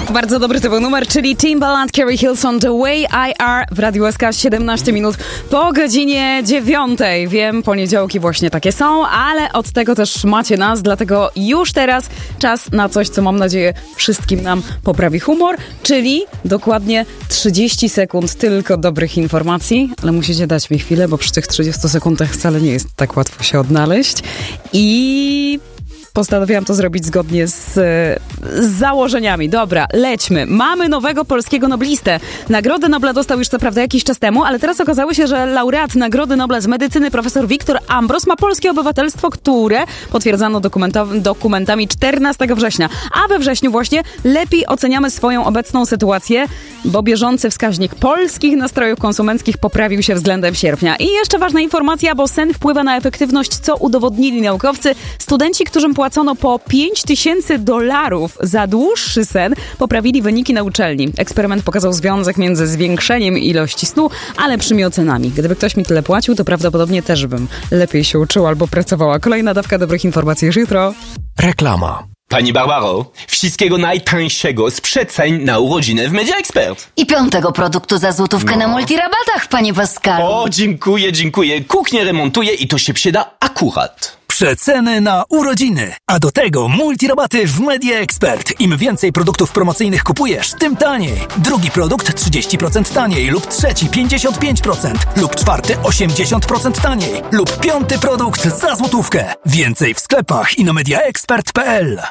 Bardzo dobry to był numer, czyli Timbaland, Carrie Hilson, The Way I Are w Radiu SK 17 minut po godzinie 9. Wiem, poniedziałki właśnie takie są, ale od tego też macie nas, dlatego już teraz czas na coś, co mam nadzieję wszystkim nam poprawi humor, czyli dokładnie 30 sekund tylko dobrych informacji, ale musicie dać mi chwilę, bo przy tych 30 sekundach wcale nie jest tak łatwo się odnaleźć i postanowiłam to zrobić zgodnie z założeniami. Dobra, lećmy. Mamy nowego polskiego noblistę. Nagrodę Nobla dostał już co prawda jakiś czas temu, ale teraz okazało się, że laureat Nagrody Nobla z medycyny profesor Wiktor Ambros ma polskie obywatelstwo, które potwierdzano dokumentami 14 września. A we wrześniu właśnie lepiej oceniamy swoją obecną sytuację, bo bieżący wskaźnik polskich nastrojów konsumenckich poprawił się względem sierpnia. I jeszcze ważna informacja, bo sen wpływa na efektywność, co udowodnili naukowcy. Studenci, którym płacono po $5000 za dłuższy sen, poprawili wyniki na uczelni. Eksperyment pokazał związek między zwiększeniem ilości snu, a lepszymi ocenami. Gdyby ktoś mi tyle płacił, to prawdopodobnie też bym lepiej się uczyła albo pracowała. Kolejna dawka dobrych informacji już jutro. Reklama. Pani Barbaro, wszystkiego najtańszego z przeceń na urodziny w Media Expert. I 5. produktu za złotówkę na multirabatach, panie Pascalu. O, dziękuję. Kuchnię remontuję i to się przyda akurat. Przeceny na urodziny, a do tego multirabaty w Media Expert. Im więcej produktów promocyjnych kupujesz, tym taniej. Drugi produkt 30% taniej lub trzeci 55% lub czwarty 80% taniej lub 5. produkt za złotówkę. Więcej w sklepach i na mediaexpert.pl.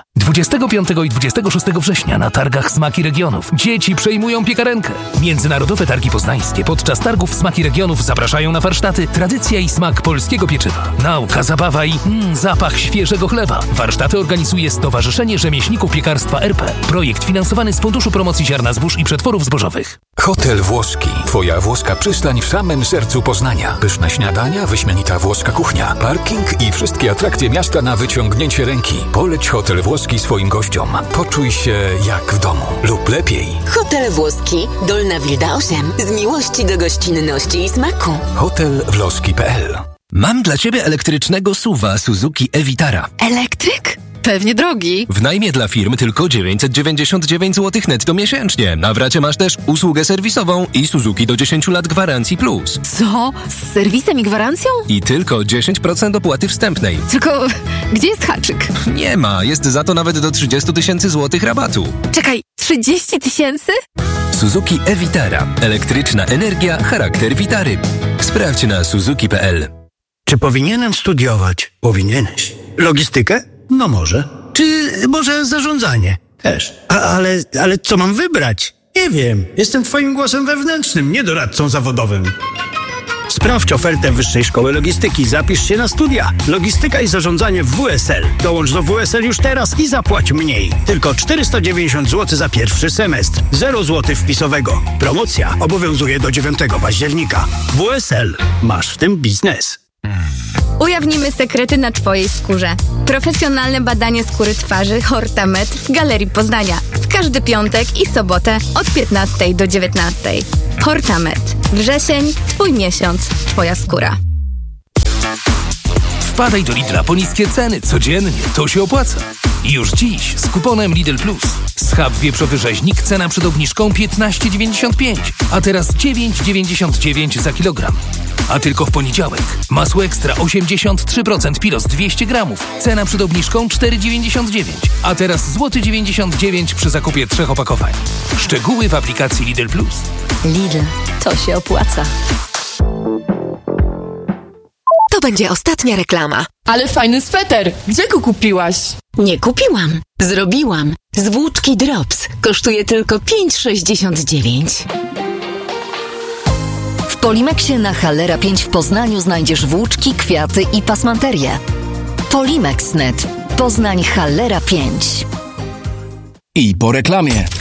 25 i 26 września na targach Smaki Regionów dzieci przejmują piekarenkę. Międzynarodowe Targi Poznańskie podczas targów Smaki Regionów zapraszają na warsztaty Tradycja i smak polskiego pieczywa. Nauka, zabawa i zapach świeżego chleba. Warsztaty organizuje Stowarzyszenie Rzemieślników Piekarstwa RP. Projekt finansowany z Funduszu Promocji Ziarna Zbóż i Przetworów Zbożowych. Hotel Włoski. Twoja włoska przystań w samym sercu Poznania. Pyszne śniadania, wyśmienita włoska kuchnia, parking i wszystkie atrakcje miasta na wyciągnięcie ręki. Poleć Hotel Włoski swoim gościom. Poczuj się jak w domu lub lepiej. Hotel Włoski, Dolna Wilda 8. Z miłości do gościnności i smaku. Hotelwloski.pl. Mam dla ciebie elektrycznego SUV-a Suzuki e-Vitara. Elektryk? Pewnie drogi. W najmie dla firm tylko 999 zł netto miesięcznie. Na wracie masz też usługę serwisową i Suzuki do 10 lat gwarancji plus. Co? Z serwisem i gwarancją? I tylko 10% opłaty wstępnej. Tylko gdzie jest haczyk? Nie ma, jest za to nawet do 30 000 złotych rabatu. Czekaj, 30 000? Suzuki e-Vitara. Elektryczna energia, charakter Vitary. Sprawdź na suzuki.pl. Czy powinienem studiować? Powinieneś. Logistykę? No może. Czy może zarządzanie? Też. Ale co mam wybrać? Nie wiem. Jestem twoim głosem wewnętrznym, nie doradcą zawodowym. Sprawdź ofertę Wyższej Szkoły Logistyki. Zapisz się na studia. Logistyka i zarządzanie w WSL. Dołącz do WSL już teraz i zapłać mniej. Tylko 490 zł za pierwszy semestr. 0 zł wpisowego. Promocja obowiązuje do 9 października. WSL. Masz w tym biznes. Ujawnimy sekrety na twojej skórze. Profesjonalne badanie skóry twarzy Hortamed w Galerii Poznania. W każdy piątek i sobotę od 15 do 19. Hortamed. Wrzesień, twój miesiąc, twoja skóra. Wpadaj do Lidla po niskie ceny codziennie, to się opłaca. I już dziś z kuponem Lidl Plus. Schab wieprzowy rzeźnik, cena przed obniżką 15,95, a teraz 9,99 za kilogram. A tylko w poniedziałek. Masło ekstra 83% Pilos 200 gramów. Cena przed obniżką 4,99, a teraz złoty 99 przy zakupie 3 opakowań. Szczegóły w aplikacji Lidl Plus. Lidl, to się opłaca. To będzie ostatnia reklama. Ale fajny sweter. Gdzie go kupiłaś? Nie kupiłam. Zrobiłam. Z włóczki Drops. Kosztuje tylko 5,69. W Polimexie na Hallera 5 w Poznaniu znajdziesz włóczki, kwiaty i pasmanterię. Polimex.net. Poznań Hallera 5. I po reklamie.